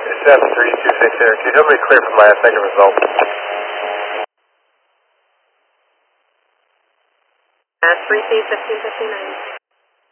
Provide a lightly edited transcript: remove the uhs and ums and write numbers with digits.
732 Center. Can you help me clear from last second result? Repeat 1559.